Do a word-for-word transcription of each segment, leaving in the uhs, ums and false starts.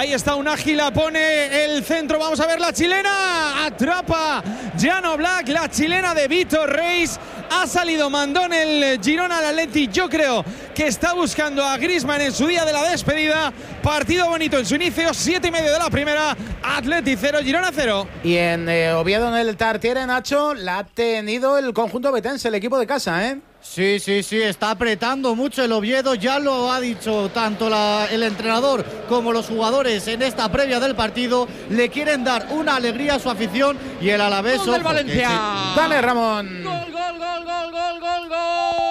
Ahí está un ágila, pone el centro. Vamos a ver la chilena. Atrapa Jan Oblak, la chilena de Vitor Reis. Ha salido mandón el Girona al Atleti. Yo creo que está buscando a Griezmann en su día de la despedida. Partido bonito en su inicio, siete y medio de la primera. Atleti cero, Girona cero. Y en eh, Oviedo, en el Tartiere, Nacho, la ha tenido el conjunto betense, el equipo de casa, ¿eh? Sí, sí, sí, está apretando mucho el Oviedo, ya lo ha dicho tanto la, el entrenador como los jugadores en esta previa del partido. Le quieren dar una alegría a su afición y el Alavés. Gol del Valencia. Sí. Dale, Ramón. Gol, gol, gol, gol, gol, gol, gol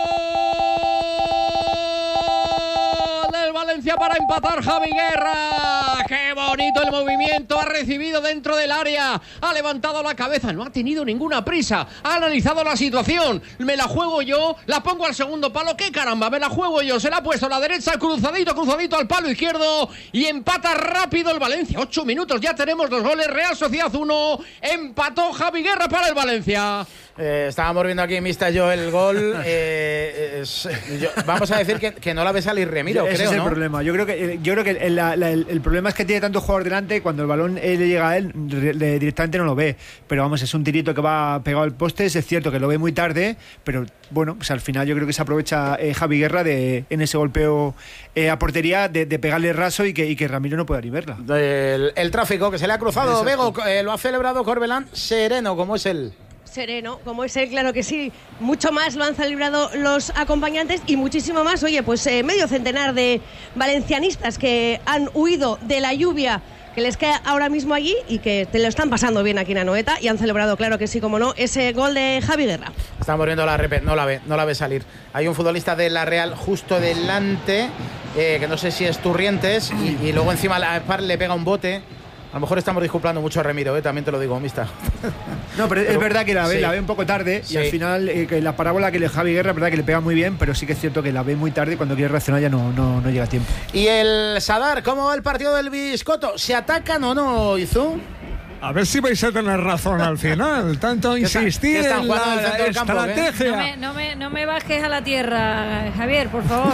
del Valencia para empatar Javi Guerra. Qué bonito el movimiento, ha recibido dentro del área, ha levantado la cabeza, no ha tenido ninguna prisa, ha analizado la situación. Me la juego yo, la pongo al segundo palo, qué caramba, me la juego yo, se la ha puesto a la derecha, cruzadito, cruzadito al palo izquierdo y empata rápido el Valencia. Ocho minutos, ya tenemos dos goles, Real Sociedad uno, empató Javi Guerra para el Valencia. Eh, estábamos viendo aquí, Mista, yo el gol. Eh, es, yo, vamos a decir que, que no la ve salir Remiro, Ese creo, es el ¿no? problema. Yo creo que, yo creo que el, la, la, el, el problema es que tiene tanto jugador delante, cuando el balón eh, le llega a él, le, directamente no lo ve. Pero vamos, es un tirito que va pegado al poste. Es cierto que lo ve muy tarde, pero bueno, pues al final yo creo que se aprovecha eh, Javi Guerra de, en ese golpeo eh, a portería de, de pegarle raso y que, y que Ramiro no pueda ni verla. El, el tráfico que se le ha cruzado, Exacto. Bego, eh, lo ha celebrado Corbelán sereno, como es él. Sereno, como es él, claro que sí. Mucho más lo han celebrado los acompañantes y muchísimo más, oye, pues eh, medio centenar de valencianistas que han huido de la lluvia que les queda ahora mismo allí y que te lo están pasando bien aquí en Anoeta y han celebrado, claro que sí, como no, ese gol de Javi Guerra. Estamos viendo la repet, no la ve, no la ve salir. Hay un futbolista de la Real justo delante, eh, que no sé si es Turrientes, y, y luego encima la par le pega un bote. A lo mejor estamos disculpando mucho a Remiro, ¿eh? También te lo digo, Mista. No, pero, pero es verdad que la ve, sí. la ve un poco tarde Sí. y al final eh, que la parábola que le Javi Guerra es verdad que le pega muy bien, pero sí que es cierto que la ve muy tarde y cuando quiere reaccionar ya no, no, no llega a tiempo. Y el Sadar, ¿cómo va el partido del Biscotto? ¿Se atacan o no, Izu? A ver si vais a tener razón al final. Tanto insistir están en jugando en el la centro del campo, estrategia. No me, no, me, no me bajes a la tierra, Javier, por favor.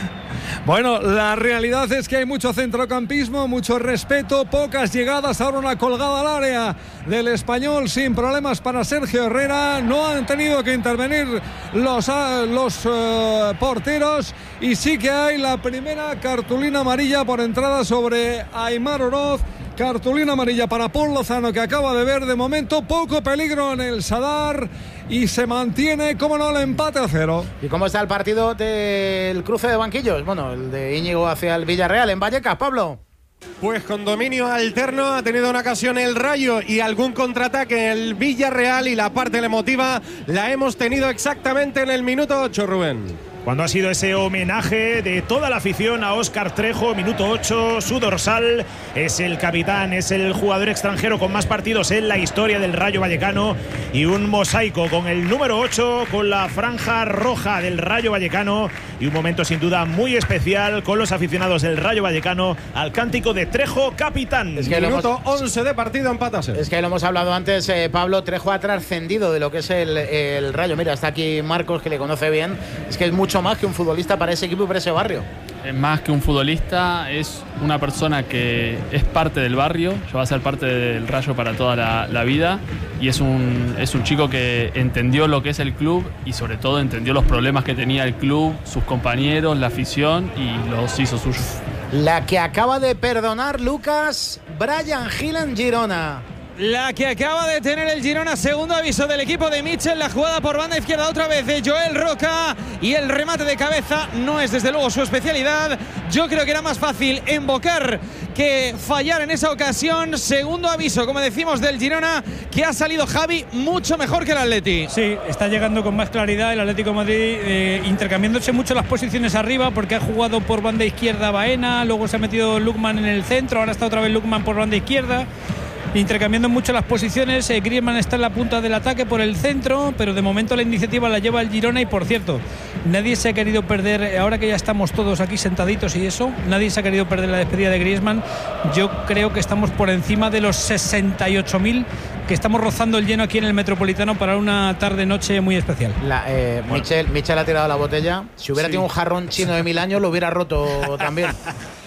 Bueno, la realidad es que hay mucho centrocampismo, mucho respeto, pocas llegadas, ahora una colgada al área del Español sin problemas para Sergio Herrera. No han tenido que intervenir los, los uh, porteros y sí que hay la primera cartulina amarilla por entrada sobre Aimar Oroz. Cartulina amarilla para Paul Lozano, que acaba de ver de momento poco peligro en el Sadar y se mantiene, como no, el empate a cero. ¿Y cómo está el partido del cruce de banquillos? Bueno, el de Íñigo hacia el Villarreal en Vallecas, Pablo. Pues con dominio alterno ha tenido una ocasión el Rayo y algún contraataque el Villarreal, y la parte emotiva la hemos tenido exactamente en el minuto ocho, Rubén. Cuando ha sido ese homenaje de toda la afición a Óscar Trejo, minuto ocho, su dorsal, es el capitán, es el jugador extranjero con más partidos en la historia del Rayo Vallecano, y un mosaico con el número ocho, con la franja roja del Rayo Vallecano, y un momento sin duda muy especial con los aficionados del Rayo Vallecano al cántico de Trejo, capitán. Es que minuto hemos... once de partido, empatase. Es que lo hemos hablado antes, eh, Pablo. Trejo ha trascendido de lo que es el, el Rayo. Mira, está aquí Marcos, que le conoce bien. Es que es mucho más que un futbolista para ese equipo y para ese barrio. Es más que un futbolista, es una persona que es parte del barrio, ya va a ser parte del Rayo para toda la, la vida, y es un, es un chico que entendió lo que es el club y sobre todo entendió los problemas que tenía el club, sus compañeros, la afición, y los hizo suyos. La que acaba de perdonar, Lucas, Brian Gil en Girona. La que acaba de tener el Girona, segundo aviso del equipo de Mitchell, la jugada por banda izquierda otra vez de Joel Roca, y el remate de cabeza no es desde luego su especialidad. Yo creo que era más fácil embocar que fallar en esa ocasión. Segundo aviso, como decimos, del Girona, que ha salido Javi mucho mejor que el Atleti. Sí, está llegando con más claridad el Atlético de Madrid, eh, intercambiándose mucho las posiciones arriba, porque ha jugado por banda izquierda Baena, luego se ha metido Lukman en el centro, ahora está otra vez Lukman por banda izquierda, intercambiando mucho las posiciones. eh, Griezmann está en la punta del ataque por el centro, pero de momento la iniciativa la lleva el Girona. Y por cierto, nadie se ha querido perder, ahora que ya estamos todos aquí sentaditos y eso, nadie se ha querido perder la despedida de Griezmann. Yo creo que estamos por encima de los sesenta y ocho mil, que estamos rozando el lleno aquí en el Metropolitano para una tarde-noche muy especial. La, eh, bueno. Michel, Michel ha tirado la botella. Si hubiera sí. tenido un jarrón chino de mil años, lo hubiera roto también.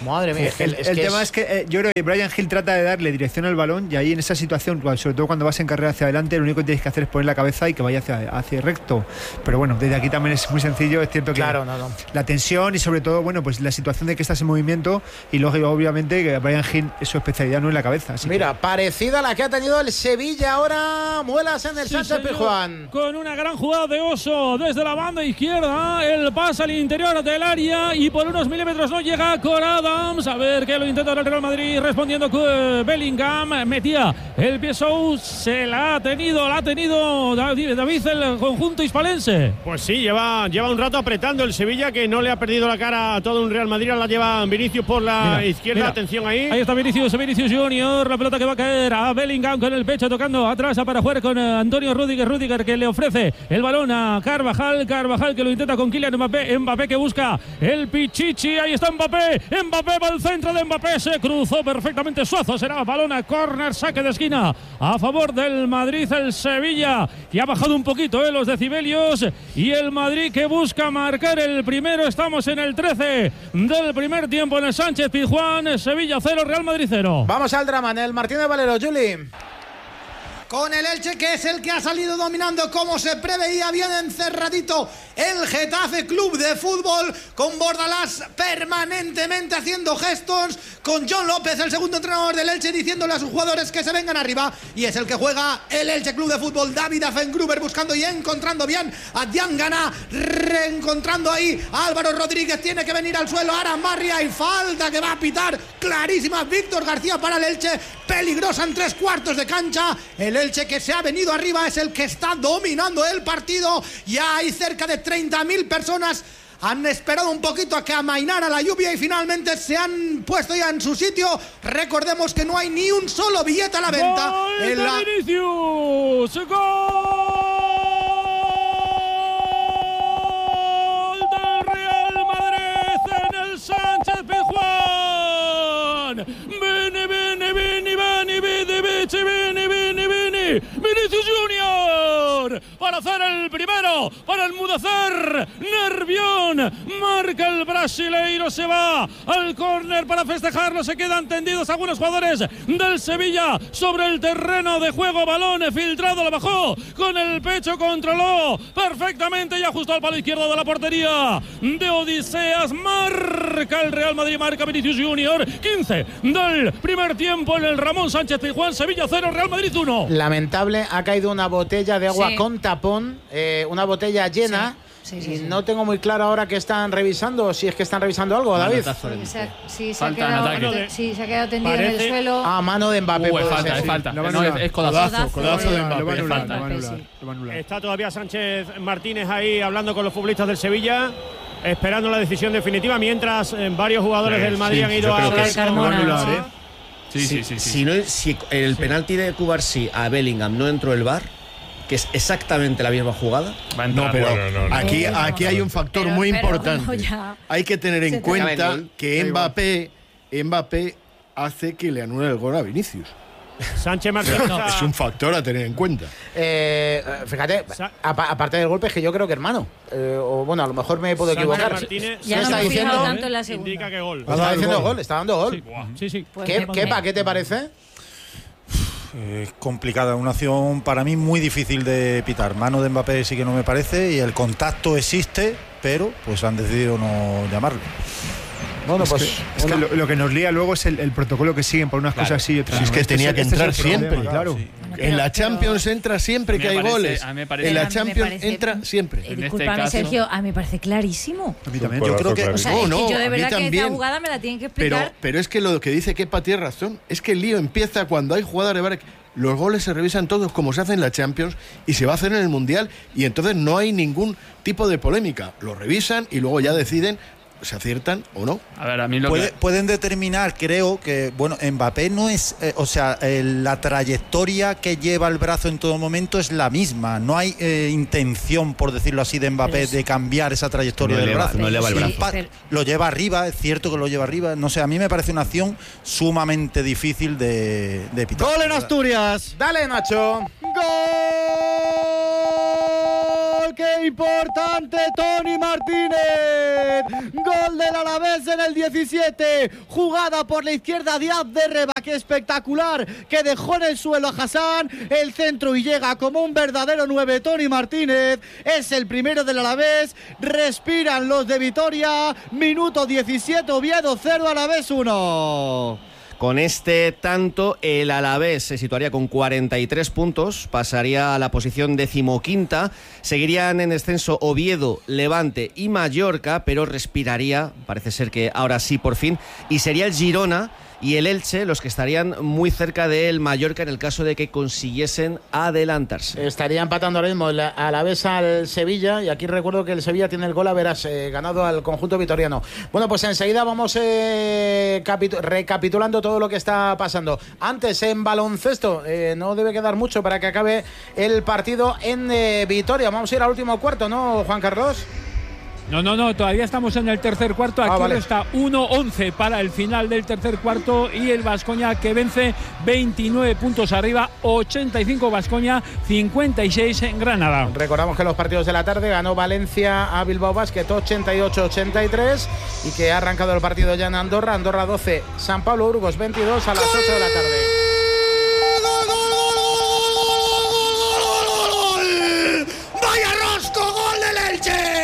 Madre mía, es que el, es el que tema es... es que eh, yo creo que Brian Hill trata de darle dirección al balón y ahí en esa situación, sobre todo cuando vas en carrera hacia adelante, lo único que tienes que hacer es poner la cabeza y que vaya hacia, hacia recto. Pero bueno, desde aquí también es muy sencillo, es cierto que claro, no, no. la tensión y sobre todo, bueno, pues la situación de que estás en movimiento y luego obviamente que Brian Hill es su especialidad no en la cabeza. Así Mira, que... parecida a la que ha tenido el Sevilla ahora, Muelas en el Sí, Sánchez Pizjuán. Con una gran jugada de Oso desde la banda izquierda, el pase al interior del área y por unos milímetros no llega Cor Adams. A ver que lo intenta el Real Madrid respondiendo con Bellingham. Metía el pie Sou, se la ha tenido, la ha tenido David, David el conjunto hispalense. Pues sí, lleva, lleva un rato apretando el Sevilla, que no le ha perdido la cara a todo un Real Madrid. La lleva Vinicius por la Mira, izquierda. mira. Atención ahí. Ahí está Vinicius, Vinicius Junior. La pelota que va a caer a Bellingham con el pecho tocando atrás para jugar con Antonio Rüdiger. Rüdiger que le ofrece el balón a Carvajal. Carvajal que lo intenta con Kylian Mbappé. Mbappé que busca el Pichichi. Ahí está Mbappé. Mbappé va al centro de Mbappé. Se cruzó perfectamente Suazo. Será balón a córner, saque de esquina a favor del Madrid. El Sevilla que ha bajado un poquito eh, los decibelios. Y el Madrid que busca marcar el primero. Estamos en el trece del primer tiempo en el Sánchez Pizjuán. Sevilla cero, Real Madrid cero. Vamos al drama en el Martínez Valero, Juli. Con el Elche, que es el que ha salido dominando como se preveía, bien encerradito el Getafe Club de Fútbol, con Bordalás permanentemente haciendo gestos, con John López, el segundo entrenador del Elche, diciéndole a sus jugadores que se vengan arriba, y es el que juega el Elche Club de Fútbol. David Afengruber buscando y encontrando bien a Diangana, reencontrando ahí a Álvaro Rodríguez, tiene que venir al suelo Aran Barria y falta que va a pitar clarísima Víctor García para el Elche, peligrosa en tres cuartos de cancha. El Elche que se ha venido arriba es el que está dominando el partido. Ya hay cerca de treinta mil personas. Han esperado un poquito a que amainara la lluvia y finalmente se han puesto ya en su sitio. Recordemos que no hay ni un solo billete a la venta. ¡Gol en de la... Vinicius! ¡Gol del Real Madrid en el Sánchez Pizjuán! ¡Vini, vini, vini, vini, vini, vini, vini, vini, vini! ¡Vinicius Junior! Para hacer el primero, para enmudecer Nervión, marca el brasileiro, se va al córner para festejarlo, se quedan tendidos algunos jugadores del Sevilla sobre el terreno de juego, balón filtrado, lo bajó con el pecho, controló perfectamente y ajustó al palo izquierdo de la portería de Odiseas, marca el Real Madrid, marca Vinicius Junior, quince del primer tiempo en el Ramón Sánchez Pizjuán, Sevilla cero, Real Madrid uno. Lamentable, ha caído una botella de agua Sí. con tapón, eh, una botella llena. Sí, sí, y sí. no tengo muy claro ahora que están revisando, o si es que están revisando algo, David. Sí, se ha, sí, se ha Falta en quedado, ataque. sí, se ha quedado tendido en Parece- el suelo. A mano de Mbappé. Uh, puede es falta, ser, es sí. falta. Lo va a No, es, anular. es codazo. Codazo, codazo de eh, Mbappé. Lo va a anular, falta. lo va a anular, Sí. lo va a anular. Está todavía Sánchez Martínez ahí hablando con los futbolistas del Sevilla, esperando la decisión definitiva, mientras eh, varios jugadores Eh, del Madrid sí, han ido yo a creo que hablar sí. con- Lo va a anular, ¿eh? Sí, sí, sí. sí. Si, no, si el penalti de Cubarsí a Bellingham no entró el V A R, que es exactamente la misma jugada. Va a entrar. No, pero Bueno, no, no. aquí, Eh, aquí hay un factor pero- muy pero importante. como ya Hay que tener se en te- cuenta Cabe gol. que Da igual. Mbappé, Mbappé hace que le anule el gol a Vinicius. Sánchez Martínez. está- Es un factor a tener en cuenta. Eh, eh, fíjate, Sa- apa- aparte del golpe, es que yo creo que hermano. Eh, o bueno, a lo mejor me puedo Sánchez equivocar. Martínez Ya ¿Qué no está me he diciendo? fijado tanto en la segunda. indica que gol. Está dado el diciendo gol. gol, está dando gol. Sí, sí. Pues ¿Qué, me qué, pondré. ¿Qué te parece? Es complicada, una acción para mí muy difícil de pitar. Mano de Mbappé sí que no me parece y el contacto existe, pero pues han decidido no llamarlo. Bueno, Es pues. que, es que lo, lo que nos lía luego es el, el protocolo que siguen por unas Claro, cosas así y otras Si es no. que Este tenía que este entrar el problema, siempre, claro. sí. En la Pero- Champions entra siempre Me que hay parece- goles. a mí me parece- En la A mí me Champions parece- entra siempre. Eh, En este discúlpame, caso- Sergio, a mí me parece clarísimo. A mí también. Yo creo que O sea, No, es no, que yo a de mí verdad que también. esta jugada me la tienen que Pero, explicar. pero es que lo que dice Kepa tiene razón. Es que el lío empieza cuando hay jugadas de V A R. Los goles se revisan todos como se hace en la Champions y se va a hacer en el Mundial y entonces no hay ningún tipo de polémica. Lo revisan y luego ya deciden se aciertan o no. A ver, a mí lo Puede- que... Pueden determinar, creo que, bueno, Mbappé no es, eh, o sea, eh, la trayectoria que lleva el brazo en todo momento es la misma. No hay eh, intención, por decirlo así, de Mbappé Pero es- de cambiar esa trayectoria No del eleva- brazo. no eleva el Y brazo. pa- Pero- lo lleva arriba, es cierto que lo lleva arriba. No sé, a mí me parece una acción sumamente difícil de, de pitar. Gol en Asturias. Dale, Nacho. Gol Saque importante, Tony Martínez. Gol del Alavés en el diecisiete. Jugada por la izquierda de Abderreba, que espectacular, que dejó en el suelo a Hassan. El centro y llega como un verdadero nueve. Tony Martínez es el primero del Alavés. Respiran los de Vitoria. Minuto diecisiete, Oviedo cero, Alavés uno. Con este tanto, el Alavés se situaría con cuarenta y tres puntos, pasaría a la posición decimoquinta, seguirían en descenso Oviedo, Levante y Mallorca, pero respiraría, parece ser que ahora sí por fin, y sería el Girona y el Elche los que estarían muy cerca del Mallorca en el caso de que consiguiesen adelantarse. Estaría empatando ahora mismo el Alavés al Sevilla, y aquí recuerdo que el Sevilla tiene el gol a veras eh, ganado al conjunto vitoriano. Bueno, pues enseguida vamos eh, recapitulando todo lo que está pasando. Antes, en baloncesto, eh, no debe quedar mucho para que acabe el partido en eh, Vitoria. Vamos a ir al último cuarto, ¿no, Juan Carlos? No, no, no, todavía estamos en el tercer cuarto. Aquí ah, vale. Está uno once para el final del tercer cuarto y el Baskonia que vence veintinueve puntos arriba, ochenta y cinco Baskonia, cincuenta y seis en Granada. Recordamos que los partidos de la tarde ganó Valencia a Bilbao Basket ochenta y ocho a ochenta y tres y que ha arrancado el partido ya en Andorra. Andorra doce, San Pablo Burgos veintidós a las ocho de la tarde. ¡Vaya rosco! ¡Gol del Elche!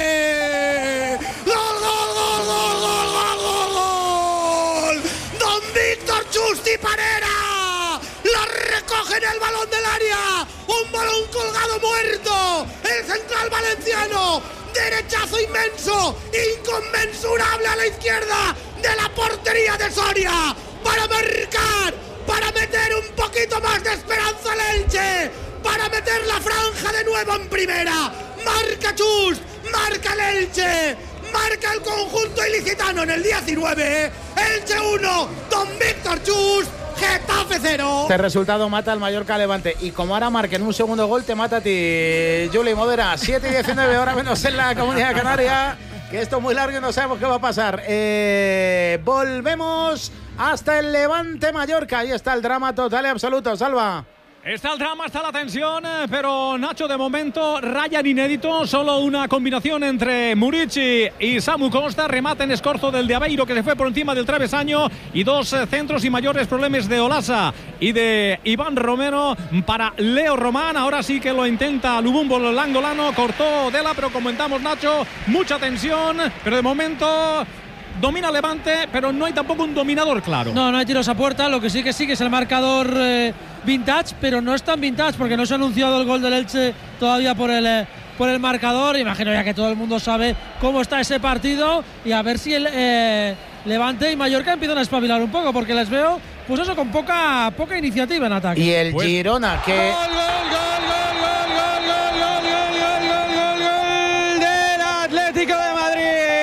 Justi Parera la recoge en el balón del área, un balón colgado muerto, el central valenciano, derechazo inmenso, inconmensurable a la izquierda de la portería de Soria, para marcar, para meter un poquito más de esperanza al Elche, para meter la franja de nuevo en primera. Marca Chus, marca el Elche, marca el conjunto ilicitano en el diecinueve. Elche uno, Don Víctor Chus, Getafe cero. Este resultado mata al Mallorca Levante, y como ahora marquen un segundo gol te mata a ti, Juli Modera. Siete y diecinueve, ahora menos en la Comunidad Canaria, que esto es muy largo y no sabemos qué va a pasar. Eh, volvemos hasta el Levante Mallorca. Ahí está el drama total y absoluto. Salva. Está el drama, está la tensión, pero Nacho, de momento, Ryan inédito, solo una combinación entre Murici y Samu Costa, remate en escorzo del de Aveiro que se fue por encima del travesaño, y dos centros y mayores problemas de Olasa y de Iván Romero para Leo Román. Ahora sí que lo intenta Lubumbo, el angolano, cortó Dela, pero comentamos, Nacho, mucha tensión, pero de momento domina Levante, pero no hay tampoco un dominador claro. No, no hay tiros a puerta. Lo que sí que sí que es el marcador eh, vintage, pero no es tan vintage porque no se ha anunciado el gol del Elche todavía por el, eh, por el marcador. Imagino ya que todo el mundo sabe cómo está ese partido, y a ver si el eh, Levante y Mallorca empiezan a espabilar un poco, porque les veo, pues eso, con poca, poca iniciativa en ataque. Y el pues, Girona que... ¡Gol, gol, gol, gol, gol, gol, gol, gol, gol, gol, gol del Atlético de Madrid!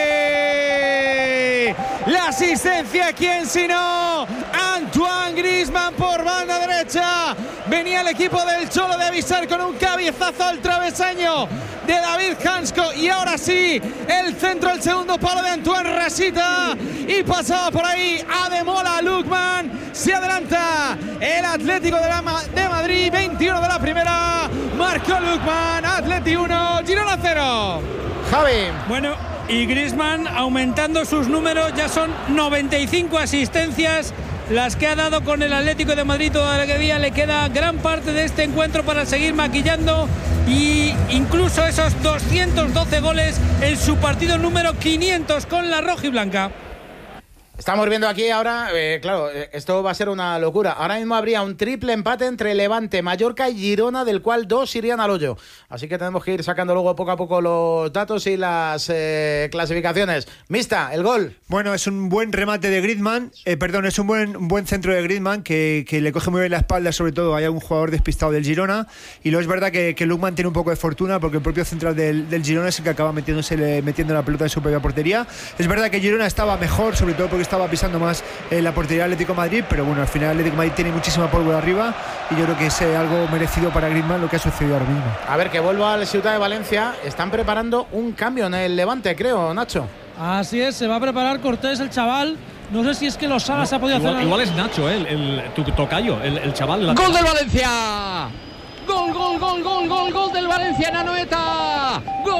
La asistencia, ¿quién sino? Antoine Griezmann por banda derecha. Venía el equipo del Cholo de avisar con un cabezazo al travesaño de David Hansko, y ahora sí, el centro, el segundo palo de Antoine Rasita, y pasaba por ahí Ademola Lukman. Se adelanta el Atlético de, la Ma- de Madrid, veintiuno de la primera, marcó Lukman. Atleti uno, Girona cero. Javi. Bueno, y Griezmann aumentando sus números, ya son noventa y cinco asistencias las que ha dado con el Atlético de Madrid. Todavía le queda gran parte de este encuentro para seguir maquillando, y incluso esos doscientos doce goles en su partido número quinientos con la rojiblanca. Estamos viendo aquí ahora, eh, claro, esto va a ser una locura. Ahora mismo habría un triple empate entre Levante, Mallorca y Girona, del cual dos irían al hoyo. Así que tenemos que ir sacando luego poco a poco los datos y las eh, clasificaciones. Mista, el gol. Bueno, es un buen remate de Griezmann, eh, perdón, es un buen, un buen centro de Griezmann que, que le coge muy bien la espalda, sobre todo hay un jugador despistado del Girona, y luego es verdad que, que Lukman tiene un poco de fortuna porque el propio central del, del Girona es el que acaba metiéndose, metiendo la pelota en su propia portería. Es verdad que Girona estaba mejor, sobre todo porque estaba pisando más en la portería del Atlético de Madrid, pero bueno, al final el Atlético de Madrid tiene muchísima pólvora arriba, y yo creo que es eh, algo merecido para Griezmann lo que ha sucedido ahora mismo. A ver, que vuelva al Ciudad de Valencia. Están preparando un cambio en el Levante, creo, Nacho. Así es, se va a preparar Cortés, el chaval. No sé si es que los Salas no, ha podido igual, hacer. Igual es Nacho, eh, el, el tu tocayo, el, el chaval. La... ¡Gol del Valencia! Gol, gol, gol, gol, gol, gol del Valencia en Anoeta. Gol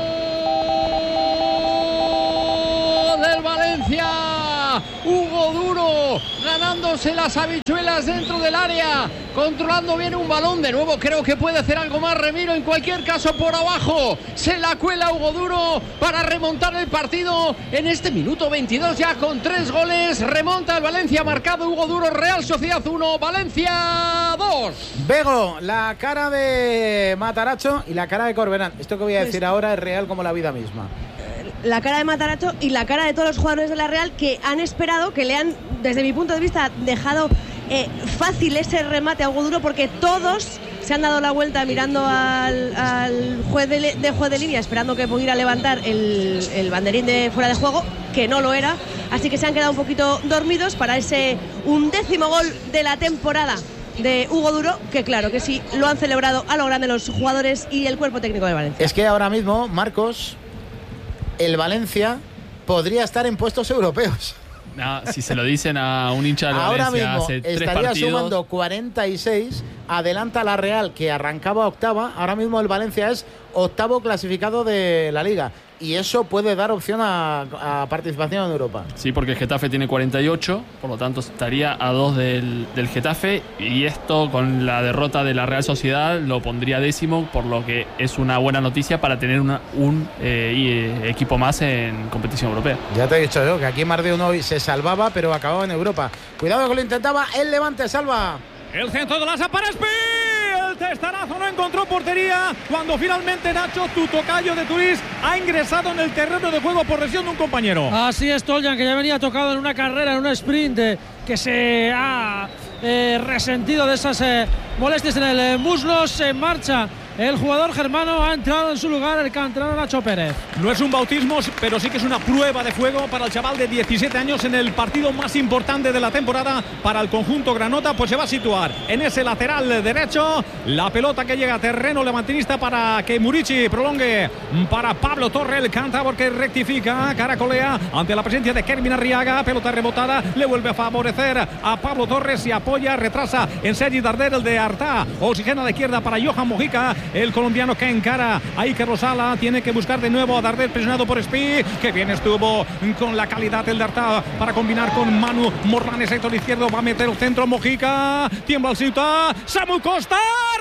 del Valencia. Hugo Duro ganándose las habichuelas dentro del área, controlando bien un balón. De nuevo creo que puede hacer algo más Remiro. En cualquier caso, por abajo se la cuela Hugo Duro para remontar el partido en este minuto veintidós, ya con tres goles. Remonta el Valencia, marcado Hugo Duro. Real Sociedad uno, Valencia dos. Bego, la cara de Mataracho y la cara de Corberán. Esto que voy a decir pues, ahora es real como la vida misma. La cara de Mataracho y la cara de todos los jugadores de la Real, que han esperado, que le han, desde mi punto de vista, dejado eh, fácil ese remate a Hugo Duro, porque todos se han dado la vuelta mirando al, al juez de, de juez de línea, esperando que pudiera levantar el, el banderín de fuera de juego, que no lo era. Así que se han quedado un poquito dormidos para ese undécimo gol de la temporada de Hugo Duro, que claro que sí, lo han celebrado a lo grande los jugadores y el cuerpo técnico de Valencia. Es que ahora mismo, Marcos, el Valencia podría estar en puestos europeos. No, si se lo dicen a un hincha de ahora Valencia mismo hace tres estaría partidos, sumando cuarenta y seis, adelanta la Real, que arrancaba octava. Ahora mismo el Valencia es octavo clasificado de la Liga, y eso puede dar opción a, a participación en Europa. Sí, porque el Getafe tiene cuarenta y ocho, por lo tanto estaría a dos del, del Getafe, y esto con la derrota de la Real Sociedad lo pondría décimo, por lo que es una buena noticia para tener una, un eh, equipo más en competición europea. Ya te he dicho yo que aquí más de uno hoy se salvaba, pero acababa en Europa. Cuidado que lo intentaba el Levante, salva. El centro de la para Espi. El testarazo no encontró portería cuando finalmente Nacho, tu tocayo de Turís, ha ingresado en el terreno de juego por lesión de un compañero. Así es, Toljan, que ya venía tocado en una carrera, en un sprint, eh, que se ha eh, resentido de esas eh, molestias en el eh, muslo. Se marcha el jugador germano, ha entrado en su lugar el canterano Nacho Pérez. No es un bautismo, pero sí que es una prueba de fuego para el chaval de diecisiete años en el partido más importante de la temporada para el conjunto granota. Pues se va a situar en ese lateral derecho. La pelota que llega a terreno levantinista para que Murici prolongue para Pablo Torre, el cántabro que rectifica, caracolea ante la presencia de Kervin Arriaga. Pelota rebotada, le vuelve a favorecer a Pablo Torres y apoya, retrasa en Sergi Darder, el de Artà. Oxigena de izquierda para Johan Mojica, el colombiano que encara a Iker Rosala. Tiene que buscar de nuevo a Darder, presionado por Espi, que bien estuvo con la calidad el de Artà para combinar con Manu Morlanes, sector izquierdo. Va a meter el centro Mojica, tiembla el Ceuta, Samu Costa,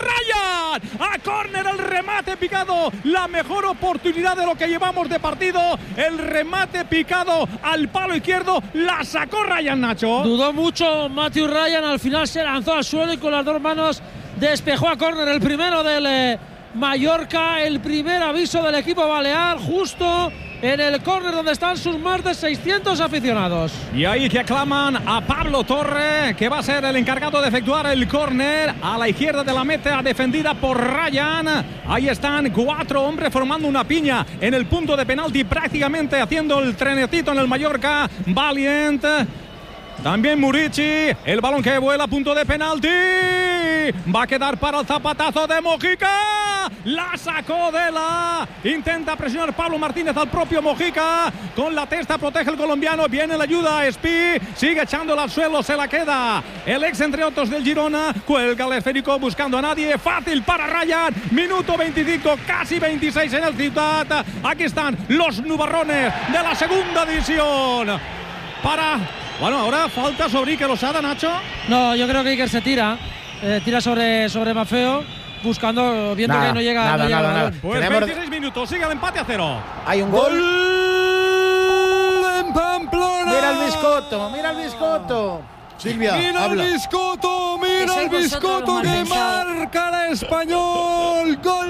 Ryan a córner, el remate picado, la mejor oportunidad de lo que llevamos de partido. El remate picado al palo izquierdo, la sacó Ryan, Nacho. Dudó mucho Matthew Ryan, al final se lanzó al suelo y con las dos manos despejó a córner el primero del eh, Mallorca. El primer aviso del equipo balear justo en el córner donde están sus más de seiscientos aficionados. Y ahí que aclaman a Pablo Torre, que va a ser el encargado de efectuar el córner a la izquierda de la meta, defendida por Ryan. Ahí están cuatro hombres formando una piña en el punto de penalti, prácticamente haciendo el trenecito en el Mallorca. Valiente. También Murici, el balón que vuela a punto de penalti. Va a quedar para el zapatazo de Mojica. La sacó de la. Intenta presionar Pablo Martínez al propio Mojica. Con la testa protege el colombiano. Viene la ayuda a Espi. Sigue echándola al suelo. Se la queda el ex entre otros del Girona. Cuelga el esférico buscando a nadie. Fácil para Ryan. Minuto veinticinco, casi veintiséis en el Ciutat. Aquí están los nubarrones de la segunda división. Para. Bueno, ahora falta sobre Iker Losada, Nacho. No, yo creo que Iker se tira. Eh, tira sobre, sobre Mafeo, buscando, viendo nada, que no llega. Nada, no llega nada, nada. Pues Tenemos... veintiséis minutos, sigue el empate a cero. Hay un gol. ¡Gol en Pamplona! Mira el biscotto, mira el biscotto. Silvia, mira habla. el biscotto, mira el biscotto que marca el Español. Gol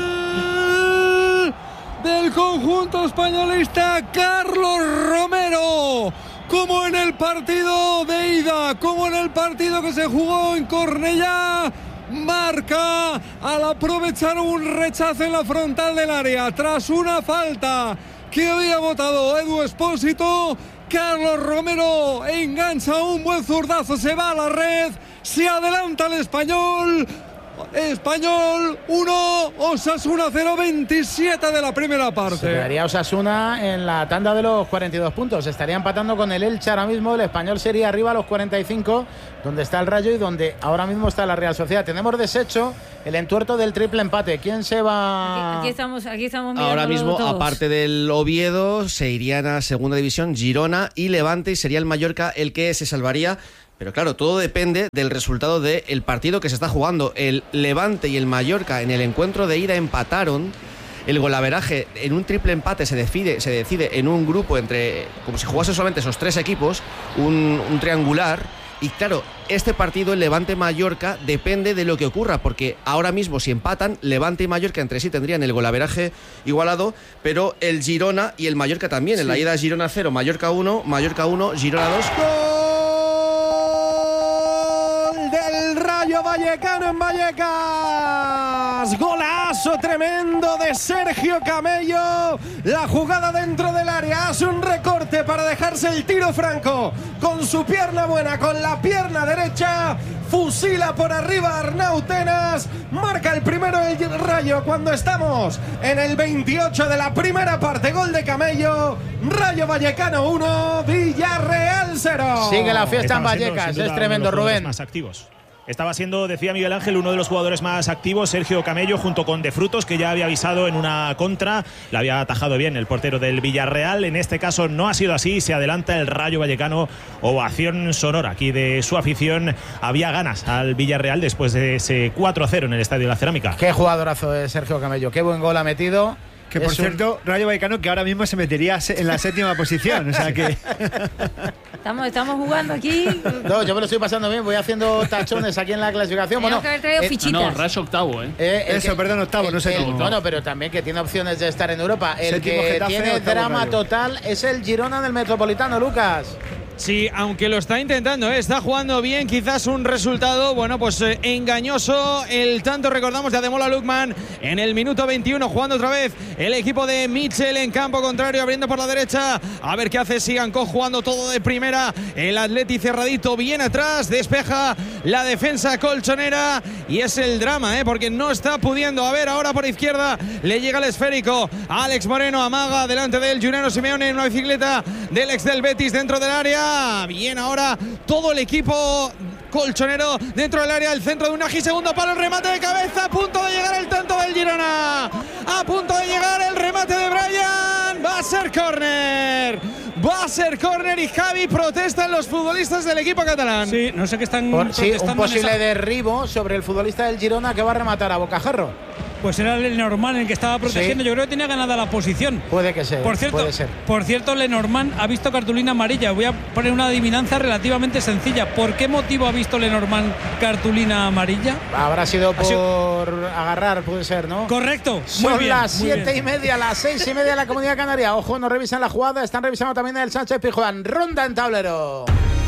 del conjunto españolista, Carlos Romero. Como en el partido de ida, como en el partido que se jugó en Cornellá, marca al aprovechar un rechazo en la frontal del área tras una falta que había votado Edu Espósito. Carlos Romero engancha un buen zurdazo, se va a la red, se adelanta el Español. Español uno, Osasuna cero, veintisiete de la primera parte. Se quedaría Osasuna en la tanda de los cuarenta y dos puntos. Estaría empatando con el Elche ahora mismo. El Español sería arriba a los cuarenta y cinco, donde está el Rayo y donde ahora mismo está la Real Sociedad. Tenemos deshecho el entuerto del triple empate. ¿Quién se va? Aquí, aquí estamos, aquí estamos mirando ahora mismo, todos. aparte del Oviedo, se irían a segunda división Girona y Levante, y sería el Mallorca el que se salvaría. Pero claro, todo depende del resultado del partido que se está jugando. El Levante y el Mallorca en el encuentro de ida empataron. El golaveraje en un triple empate se decide, se decide en un grupo entre, como si jugase solamente esos tres equipos, un, un triangular. Y claro, este partido, el Levante-Mallorca, depende de lo que ocurra, porque ahora mismo si empatan, Levante y Mallorca entre sí tendrían el golaveraje igualado, pero el Girona y el Mallorca también. Sí. En la ida Girona cero, Mallorca uno, Mallorca uno, Girona dos. Del Rayo Vallecano en Vallecas, golazo tremendo de Sergio Camello, la jugada dentro del área, hace un recorte para dejarse el tiro franco con su pierna buena, con la pierna derecha, fusila por arriba a Arnau Tenas, marca el primero el Rayo cuando estamos en el veintiocho de la primera parte, gol de Camello. Rayo Vallecano uno, Villarreal cero. Sigue la fiesta en Vallecas, es tremendo, Rubén. Más activos. Estaba siendo, decía Miguel Ángel, uno de los jugadores más activos, Sergio Camello, junto con De Frutos, que ya había avisado en una contra, la había atajado bien el portero del Villarreal. En este caso no ha sido así, se adelanta el Rayo Vallecano, ovación sonora aquí de su afición. Había ganas al Villarreal después de ese cuatro a cero en el Estadio de la Cerámica. Qué jugadorazo es Sergio Camello, qué buen gol ha metido. Que por es cierto, un... Rayo Vallecano que ahora mismo se metería en la séptima posición, o sea que... Estamos, estamos jugando aquí. No, yo me lo estoy pasando bien, voy haciendo tachones aquí en la clasificación. Tenemos bueno, que haber traído eh, fichitas. No, Rayo octavo, ¿eh? eh Eso, que, perdón, octavo, el, no sé. El, cómo. bueno, pero también que tiene opciones de estar en Europa. El Séptimo que Getafe, tiene octavo drama Rayo. total es el Girona del Metropolitano, Lucas. Sí, aunque lo está intentando, ¿eh? Está jugando bien, quizás un resultado, bueno, pues eh, engañoso. El tanto, recordamos, de Ademola Lookman en el minuto veintiuno, jugando otra vez el equipo de Mitchell en campo contrario, abriendo por la derecha. A ver qué hace Sigankov, jugando todo de primera. El Atleti cerradito, bien atrás, despeja la defensa colchonera y es el drama, ¿eh? Porque no está pudiendo. A ver, ahora por izquierda le llega el esférico. Alex Moreno amaga delante del Juliano Simeone en una bicicleta del ex del Betis dentro del área. Bien, ahora todo el equipo colchonero dentro del área, el centro de Unagi, segundo palo, el remate de cabeza, a punto de llegar el tanto del Girona, a punto de llegar el remate de Brian, va a ser córner, va a ser córner y Javi, protestan los futbolistas del equipo catalán. Sí, no sé qué están Por, sí, un posible esa... derribo sobre el futbolista del Girona que va a rematar a bocajarro. Pues era Lenormand el que estaba protegiendo. Sí. Yo creo que tenía ganada la posición. Puede que sea. Por cierto, puede ser. Por cierto, Lenormand ha visto cartulina amarilla. Voy a poner una adivinanza relativamente sencilla. ¿Por qué motivo ha visto Lenormand cartulina amarilla? Habrá sido por sido... agarrar, puede ser, ¿no? Correcto. Son muy bien, las muy siete bien. y media, las seis y media de la Comunidad Canaria. Ojo, no revisan la jugada. Están revisando también el Sánchez Pizjuán. Ronda en tablero.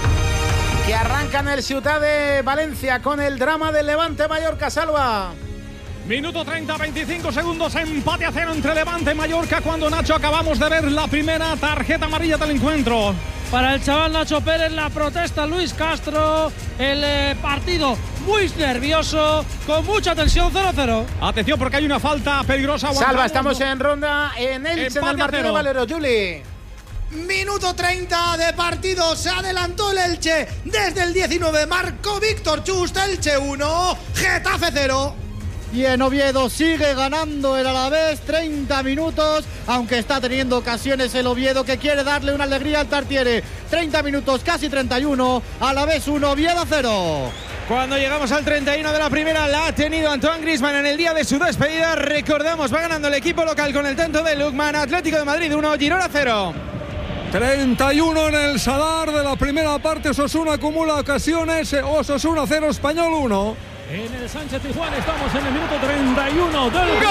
Que arranca en el Ciutat de Valencia con el drama del Levante Mallorca. Salva. Minuto treinta, veinticinco segundos, empate a cero entre Levante y Mallorca cuando, Nacho, acabamos de ver la primera tarjeta amarilla del encuentro. Para el chaval Nacho Pérez, la protesta Luis Castro, el eh, partido muy nervioso, con mucha tensión, cero cero. Atención porque hay una falta peligrosa. Salva, estamos en ronda en Elche, en el Martín Valero. Juli. Minuto treinta de partido, se adelantó el Elche desde el diecinueve, marcó Víctor Chust, Elche uno, Getafe cero. Y en Oviedo sigue ganando el Alavés, treinta minutos, aunque está teniendo ocasiones el Oviedo que quiere darle una alegría al Tartiere. treinta minutos, casi treinta y uno, Alavés uno, Oviedo cero. Cuando llegamos al treinta y uno de la primera, la ha tenido Antoine Griezmann en el día de su despedida. Recordamos, va ganando el equipo local con el tanto de Lookman. Atlético de Madrid uno, Girona cero. treinta y uno en el Sadar de la primera parte. Osasuna acumula ocasiones. Osasuna cero, Español uno. En el Sánchez Pizjuán estamos en el minuto treinta y uno del ¡gol!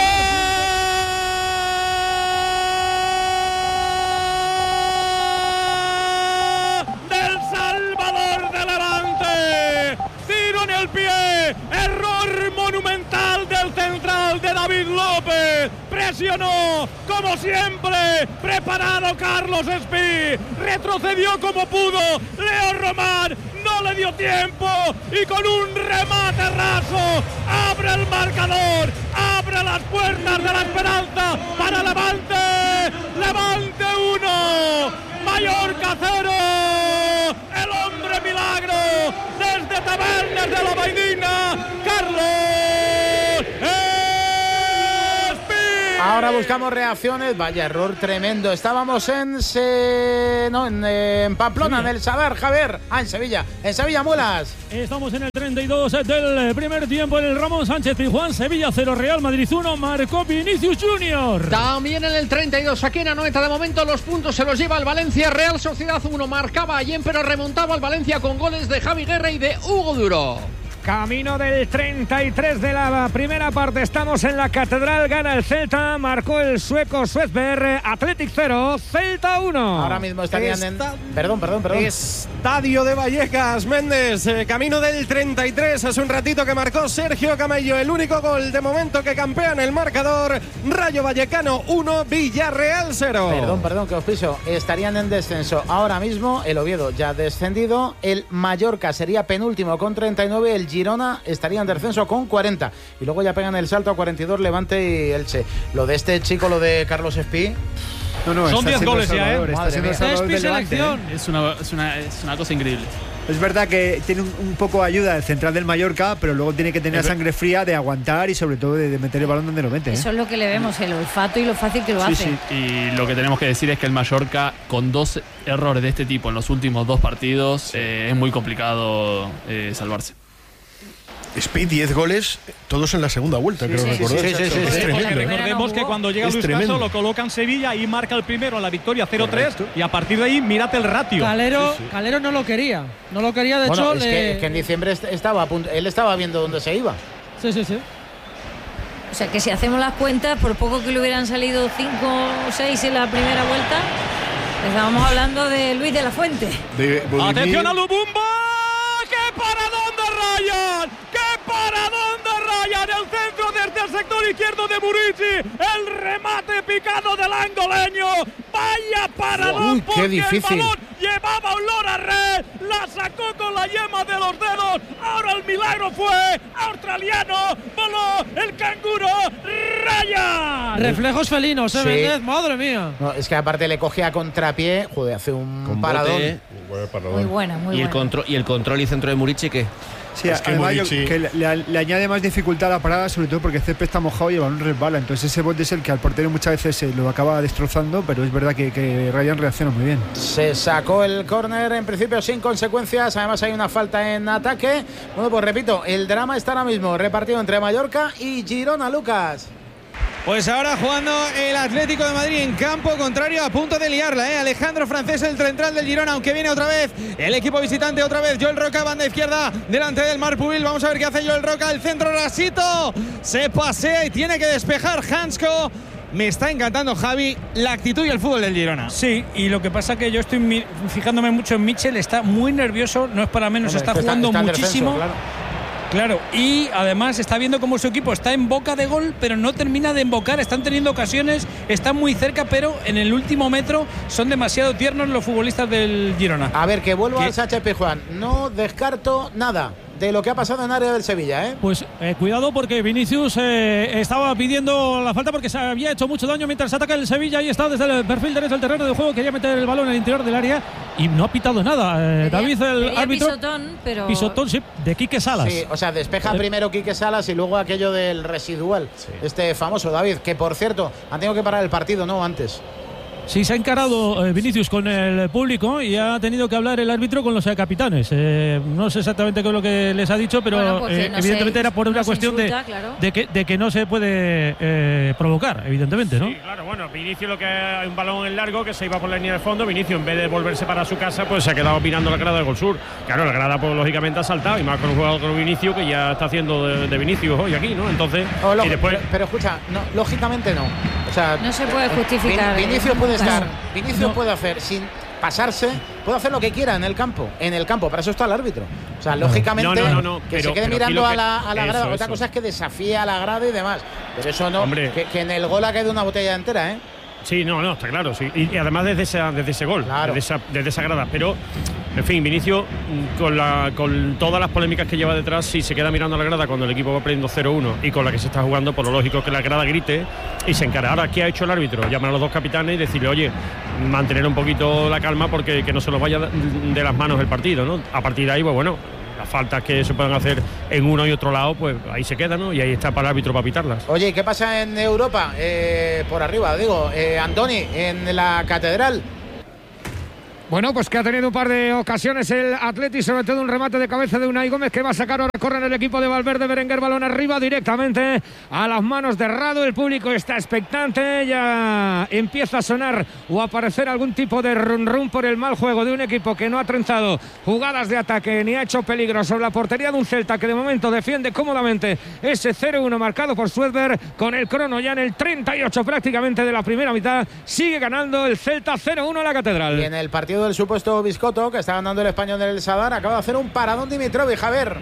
Del Salvador de Levante. Tiro en el pie. Error monumental del central de David López. Presionó como siempre. Preparado Carlos Espí. Retrocedió como pudo. Leo Román. No no le dio tiempo y con un remate raso abre el marcador, abre las puertas de la esperanza para Levante. Levante uno, Mallorca cero. El hombre milagro desde Tabernes de la Baidina, Carlos Espí. Ahora buscamos reacciones. Vaya error tremendo. Estábamos en se... no, en, eh, en Pamplona, Sevilla. En el Sadar, Javier. Ah, en Sevilla. En Sevilla, Mulas. Estamos en el treinta y dos del primer tiempo en el Ramón Sánchez Pizjuán. Sevilla cero, Real Madrid uno. Marcó Vinicius Junior. También en el treinta y dos, aquí en Anoeta. De momento los puntos se los lleva el Valencia. Real Sociedad uno. Marcaba Allen, pero remontaba al Valencia con goles de Javi Guerra y de Hugo Duro. Camino del treinta y tres de la primera parte. Estamos en la Catedral. Gana el Celta. Marcó el sueco Schwesberg. Athletic cero, Celta uno. Ahora mismo estarían Esta... en... Perdón, perdón, perdón. Estadio de Vallecas, Méndez. Eh, camino del treinta y tres. Hace un ratito que marcó Sergio Camello. El único gol de momento que campea en el marcador. Rayo Vallecano uno, Villarreal cero. Perdón, perdón, que os piso. Estarían en descenso. Ahora mismo el Oviedo ya descendido. El Mallorca sería penúltimo con treinta y nueve. El Girona estaría en descenso con cuarenta. Y luego ya pegan el salto a cuarenta y dos Levante y Elche. Lo de este chico, lo de Carlos Espí. No, no, son diez goles ya, ¿eh? Está siendo el salvador del Levante, ¿eh? Es una, es, una, es una cosa increíble. Es verdad que tiene un, un poco de ayuda el central del Mallorca, pero luego tiene que tener sangre fría de aguantar y sobre todo de, de meter el balón donde lo mete, ¿eh? Eso es lo que le vemos, el olfato y lo fácil que lo sí, hace. Sí. Y lo que tenemos que decir es que el Mallorca, con dos errores de este tipo en los últimos dos partidos, sí. eh, es muy complicado eh, salvarse. Speed, diez goles, todos en la segunda vuelta, sí, creo sí, recordar. Sí, sí, sí, sí, es tremendo. Recordemos que cuando llega es Luis tremendo. Caso lo coloca en Sevilla y marca el primero en la victoria cero tres y a partir de ahí mírate el ratio. Calero, sí, sí. Calero no lo quería, no lo quería de bueno, hecho. Es, le... que, es que en diciembre estaba a punto, él estaba viendo dónde se iba. Sí, sí, sí. O sea que si hacemos las cuentas, por poco que le hubieran salido cinco o seis en la primera vuelta, estábamos hablando de Luis de la Fuente. De Atención a Lubumba, ¡qué paradón de Ryan! ¡Qué paradón de Ryan! El centro desde el sector izquierdo de Murici, el remate picado del angoleño. ¡Vaya paradón! Uy, porque difícil. el balón llevaba olor a red, la sacó con la yema de los dedos. Ahora el milagro fue australiano, voló el canguro Ryan. Reflejos felinos, ¿eh, sí. Méndez? Madre mía. No, es que aparte le cogía a contrapié, joder, hace un con paradón. Bote, muy buena, muy y buena. El control, y el control y centro de Murici, ¿qué? Sí, es que, además, Murici... yo, que le, le añade más dificultad a la parada, sobre todo porque el césped está mojado y el balón resbala. Entonces ese bote es el que al portero muchas veces se lo acaba destrozando, pero es verdad que, que Ryan reacciona muy bien. Se sacó el córner en principio sin consecuencias, además hay una falta en ataque. Bueno, pues repito, el drama está ahora mismo repartido entre Mallorca y Girona, Lucas. Pues ahora jugando el Atlético de Madrid en campo contrario, a punto de liarla, ¿eh? Alejandro Francés, el central del Girona, aunque viene otra vez el equipo visitante, otra vez Joel Roca, banda izquierda, delante del Marc Pubil. Vamos a ver qué hace Joel Roca, el centro rasito, se pasea y tiene que despejar Hansko. Me está encantando, Javi, la actitud y el fútbol del Girona. Sí, y lo que pasa que yo estoy fijándome mucho en Mitchell, está muy nervioso, no es para menos, Hombre, está jugando está, está muchísimo. Defenso, claro. Claro, y además está viendo cómo su equipo está en boca de gol, pero no termina de embocar. Están teniendo ocasiones, están muy cerca, pero en el último metro son demasiado tiernos los futbolistas del Girona. A ver, que vuelvo al Sánchez Pizjuán. No descarto nada de lo que ha pasado en área del Sevilla, ¿eh? Pues eh, cuidado porque Vinicius eh, estaba pidiendo la falta porque se había hecho mucho daño mientras ataca el Sevilla y está desde el perfil derecho del terreno de juego, quería meter el balón en el interior del área y no ha pitado nada. Eh, Pedía, David, el árbitro. Pisotón, pero... Pisotón, sí, de Quique Salas. Sí, o sea, despeja eh. primero Quique Salas y luego aquello del residual. Sí. Este famoso David, que por cierto, han tenido que parar el partido, ¿no? Antes. Sí, se ha encarado eh, Vinicius con el público y ha tenido que hablar el árbitro con los eh, capitanes. Eh, no sé exactamente qué es lo que les ha dicho, pero bueno, pues eh, no evidentemente se, era por no una cuestión insulta, de, claro. de, que, de que no se puede eh, provocar, evidentemente, ¿no? Sí, claro, bueno, Vinicius lo que hay un balón en largo que se iba por la línea de fondo. Vinicius, en vez de volverse para su casa, pues se ha quedado mirando la grada de Gol Sur. Claro, la grada, pues lógicamente ha saltado y más con un jugador como Vinicius que ya está haciendo de, de Vinicius hoy aquí, ¿no? Entonces, oh, lo, y después... pero, pero escucha, no, lógicamente no. O sea, no se puede justificar. Vin, Vinicius puede estar. Vinicius no. puede hacer sin pasarse, puede hacer lo que quiera en el campo, en el campo, para eso está el árbitro. O sea, lógicamente no, no, no, no, que pero, se quede mirando que, a la, a la grada. eso, Otra eso. cosa es que desafíe a la grada y demás. Pero eso no, que, que en el gol ha caído una botella entera, ¿eh? Sí, no, no, está claro, sí. Y, y además desde, esa, desde ese gol, claro. desde, esa, desde esa grada. Pero En fin, Vinicius, con, la, con todas las polémicas que lleva detrás, si se queda mirando a la grada cuando el equipo va perdiendo cero uno y con la que se está jugando, por lo lógico es que la grada grite y se encara. Ahora, ¿qué ha hecho el árbitro? Llamar a los dos capitanes y decirle, oye, mantener un poquito la calma porque que no se nos vaya de las manos el partido, ¿no? A partir de ahí, pues bueno, las faltas que se puedan hacer en uno y otro lado, pues ahí se quedan, ¿no? Y ahí está para el árbitro para pitarlas. Oye, ¿qué pasa en Europa? Eh, por arriba, digo, eh, Antoni, en la Catedral. Bueno, pues que ha tenido un par de ocasiones el Atleti, sobre todo un remate de cabeza de Unai Gómez que va a sacar ahora, corre el equipo de Valverde. Berenguer, balón arriba directamente a las manos de Radu. El público está expectante, ya empieza a sonar o a aparecer algún tipo de run run por el mal juego de un equipo que no ha trenzado jugadas de ataque ni ha hecho peligro sobre la portería de un Celta que de momento defiende cómodamente ese cero uno marcado por Suedberg, con el crono ya en el treinta y ocho prácticamente de la primera mitad. Sigue ganando el Celta cero uno a la Catedral. Y en el partido del supuesto Biscotto, que está ganando el Español en el Sadar, acaba de hacer un paradón Dimitrovic, Javier.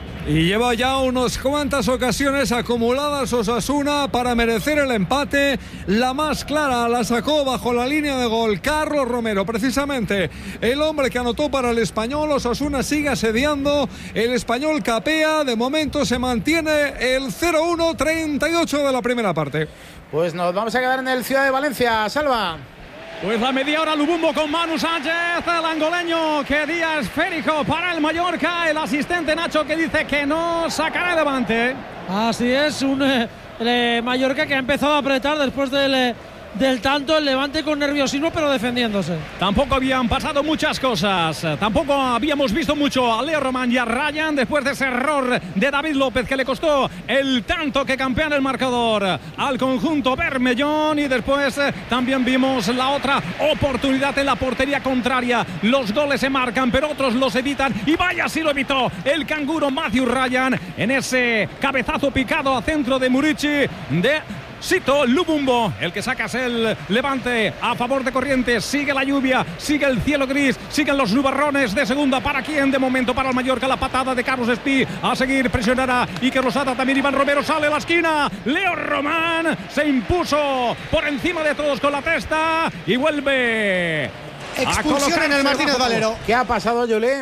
Y lleva ya unas cuantas ocasiones acumuladas Osasuna para merecer el empate. La más clara la sacó bajo la línea de gol Carlos Romero, precisamente el hombre que anotó para el Español. Osasuna sigue asediando, el Español capea, de momento se mantiene el cero uno, treinta y ocho de la primera parte. Pues nos vamos a quedar en el Ciudad de Valencia, Salva. Pues la media hora Lubumbo con Manu Sánchez, el angoleño que día esférico para el Mallorca, el asistente Nacho que dice que no sacará adelante. Así es, un eh, eh, Mallorca que ha empezado a apretar después del, eh, del tanto, el Levante con nerviosismo pero defendiéndose. Tampoco habían pasado muchas cosas, tampoco habíamos visto mucho a Leo Román y a Ryan después de ese error de David López que le costó el tanto que campean el marcador al conjunto Bermellón, y después eh, también vimos la otra oportunidad en la portería contraria. Los goles se marcan pero otros los evitan, y vaya si lo evitó el canguro Matthew Ryan en ese cabezazo picado a centro de Murici de Sito Lubumbo. El que saca es el Levante a favor de Corrientes. Sigue la lluvia, sigue el cielo gris, siguen los nubarrones de segunda. ¿Para quién? De momento para el Mallorca. La patada de Carlos Espí. A seguir presionará Iker Losada, también Iván Romero. Sale a la esquina. Leo Román se impuso por encima de todos con la testa y vuelve. Expulsión en el Martínez Valero. ¿Qué ha pasado, Yolé?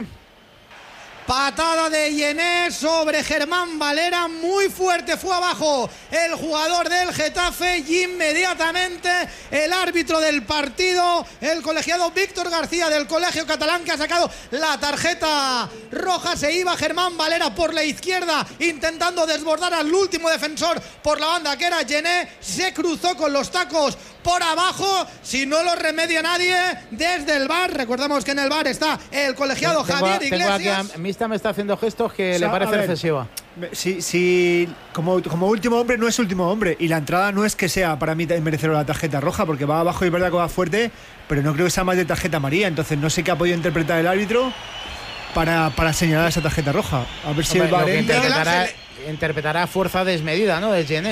Patada de Yené sobre Germán Valera, muy fuerte, fue abajo el jugador del Getafe y inmediatamente el árbitro del partido, el colegiado Víctor García del Colegio Catalán, que ha sacado la tarjeta roja. Se iba Germán Valera por la izquierda intentando desbordar al último defensor por la banda que era Yené, se cruzó con los tacos por abajo. Si no lo remedia nadie desde el V A R, recordamos que en el V A R está el colegiado tengo, Javier tengo Iglesias. Aquí a, Mista me está haciendo gestos que o sea, le parece excesiva. Si, si como, como último hombre no es último hombre, y la entrada no es que sea para mí merecer la tarjeta roja, porque va abajo y es verdad que va fuerte, pero no creo que sea más de tarjeta amarilla. Entonces no sé qué ha podido interpretar el árbitro para, para señalar esa tarjeta roja. A ver si Hombre, el V A R interpretará, interpretará fuerza desmedida, ¿no? De Yené.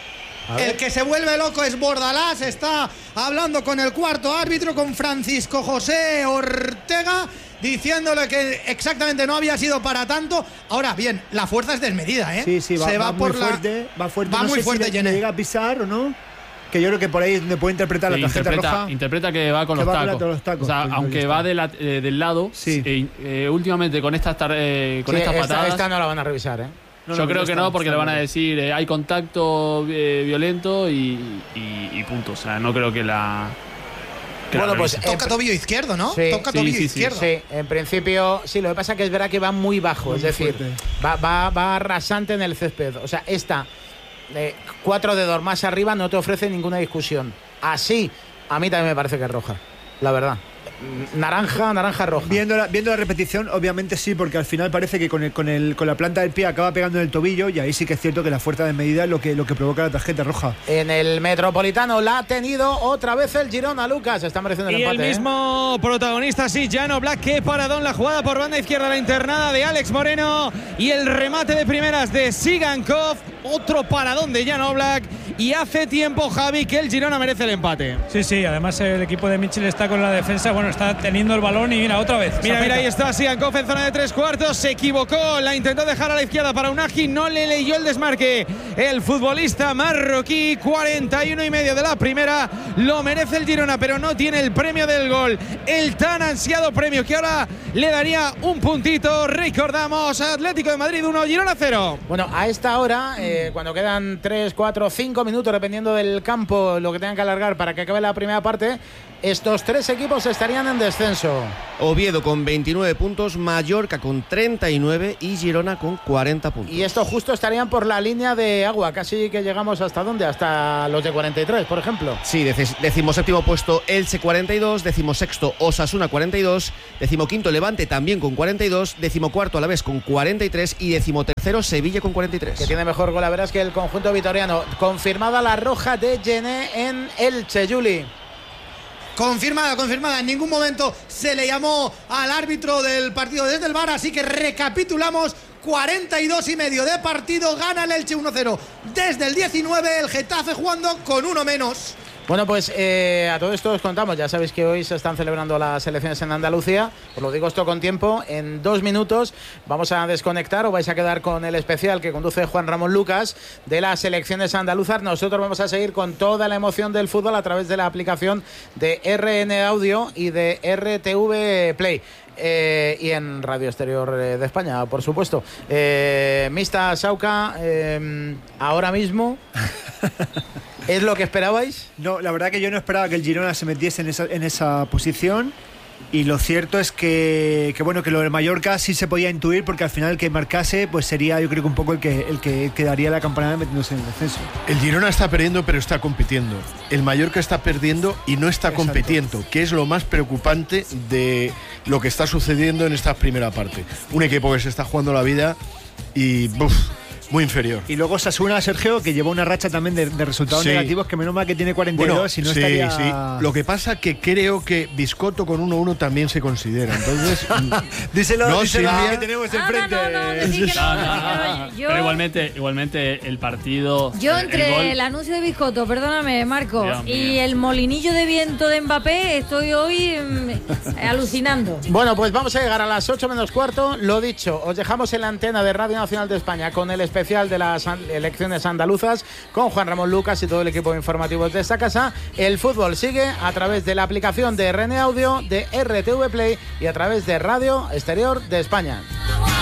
El que se vuelve loco es Bordalás, está hablando con el cuarto árbitro, con Francisco José Ortega, diciéndole que exactamente no había sido para tanto. Ahora bien, la fuerza es desmedida, ¿eh? Sí, sí, va, se va, va por muy la... fuerte, va fuerte, va no muy sé fuerte, si Yené. le llega a pisar o no. Que yo creo que por ahí es donde puede interpretar sí, la tarjeta interpreta, roja. Interpreta que va con, que los, va tacos. con los tacos. O sea, aunque va de la, eh, del lado, sí. eh, eh, últimamente con estas, tar, eh, con sí, estas esta, patadas. Esta no la van a revisar, ¿eh? No, yo no, creo que está, no, porque le van a decir eh, hay contacto eh, violento y, y, y punto. O sea, no creo que la. Que bueno, la pues toca tobillo izquierdo, ¿no? Sí, toca sí, tobillo sí, izquierdo. Sí, en principio, sí, lo que pasa es que es verdad que va muy bajo, muy es decir, va, va, va rasante en el césped. O sea, esta, eh, cuatro dedos más arriba, no te ofrece ninguna discusión. Así, a mí también me parece que es roja, la verdad. Naranja, naranja roja. Viendo la, viendo la repetición, obviamente sí, porque al final parece que con, el, con, el, con la planta del pie acaba pegando en el tobillo, y ahí sí que es cierto que la fuerza de medida es lo que, lo que provoca la tarjeta roja. En el Metropolitano la ha tenido otra vez el Girona, Lucas. Está mereciendo el y empate. Y el mismo ¿eh? protagonista, sí, Jan Oblak. Qué paradón, la jugada por banda izquierda, la internada de Alex Moreno y el remate de primeras de Sigankov. otro paradón de Jan Oblak y hace tiempo, Javi, que el Girona merece el empate. Sí, sí, además el equipo de Mitchell está con la defensa, bueno, está teniendo el balón y mira, otra vez. Mira, mira, ahí está Sigankov en zona de tres cuartos, se equivocó, la intentó dejar a la izquierda para Unagi, no le leyó el desmarque el futbolista marroquí. Cuarenta y uno y medio de la primera, lo merece el Girona, pero no tiene el premio del gol, el tan ansiado premio que ahora le daría un puntito. Recordamos, Atlético de Madrid uno, Girona cero. Bueno, a esta hora, eh, cuando quedan tres, cuatro, cinco minutos, dependiendo del campo, lo que tengan que alargar para que acabe la primera parte, estos tres equipos estarían en descenso. Oviedo con veintinueve puntos, Mallorca con treinta y nueve y Girona con cuarenta puntos. Y estos justo estarían por la línea de agua, casi que llegamos hasta dónde, hasta los de cuarenta y tres, por ejemplo. Sí, decimoséptimo puesto Elche cuarenta y dos, decimosexto Osasuna cuarenta y dos, decimoquinto Levante también con cuarenta y dos, decimocuarto Alavés con cuarenta y tres y decimotercero Sevilla con cuarenta y tres. Que tiene mejor golaveras que el conjunto vitoriano. Confirmada la roja de Gené en Elche, Juli. Confirmada, confirmada. En ningún momento se le llamó al árbitro del partido desde el V A R, así que recapitulamos. cuarenta y dos y medio de partido, gana el Elche uno cero. Desde el diecinueve, el Getafe jugando con uno menos. Bueno, pues eh, a todo esto os contamos. Ya sabéis que hoy se están celebrando las elecciones en Andalucía. Os lo digo esto con tiempo. En dos minutos vamos a desconectar o vais a quedar con el especial que conduce Juan Ramón Lucas de las elecciones andaluzas. Nosotros vamos a seguir con toda la emoción del fútbol a través de la aplicación de R N Audio y de R T V Play. Eh, y en Radio Exterior eh, de España, por supuesto. Eh, Mista Sauca, eh, ahora mismo... ¿Es lo que esperabais? No, la verdad que yo no esperaba que el Girona se metiese en esa, en esa posición. Y lo cierto es que, que bueno, que lo del Mallorca sí se podía intuir, porque al final el que marcase pues sería, yo creo que un poco el que el que quedaría la campanada metiéndose en el descenso. El Girona está perdiendo pero está compitiendo. El Mallorca está perdiendo y no está Exacto. compitiendo, que es lo más preocupante de lo que está sucediendo en esta primera parte. Un equipo que se está jugando la vida y buf, muy inferior. Y luego Osasuna, Sergio, que llevó una racha también de, de resultados sí. negativos, que menos mal que tiene cuarenta y dos, bueno, si no sí, estaría... sí. Lo que pasa que creo que Biscotto con uno uno también se considera. Entonces, díselo, no, díselo Silvia, que tenemos enfrente. No, no, no, decir que no, No, no, no. Yo- Pero igualmente, igualmente el partido. Yo el- entre el el, gol- anuncio de Biscotto, perdóname, Marco, Dios mío. y el molinillo de viento de Mbappé, estoy hoy mm, alucinando. Bueno, pues vamos a llegar a las ocho menos cuarto. Lo dicho, os dejamos en la antena de Radio Nacional de España con el especial de las an- elecciones andaluzas con Juan Ramón Lucas y todo el equipo informativo de esta casa. El fútbol sigue a través de la aplicación de R N Audio, de R T V Play y a través de Radio Exterior de España.